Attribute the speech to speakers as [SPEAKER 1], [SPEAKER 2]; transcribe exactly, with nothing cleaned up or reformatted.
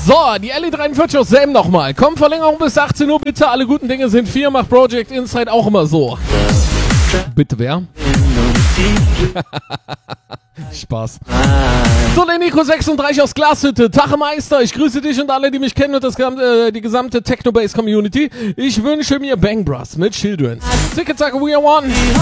[SPEAKER 1] So, die Ellie dreiundvierzig aus Selm nochmal. Komm, Verlängerung bis achtzehn Uhr, bitte. Alle guten Dinge sind vier. Macht Project Inside auch immer so. Bitte wer? Spaß. So, der Nico sechsunddreißig aus Glashütte. Tachemeister, ich grüße dich und alle, die mich kennen und das, äh, die gesamte Technobase Community. Ich wünsche mir Bang Bros mit Children. Zicke, zacke, we are one.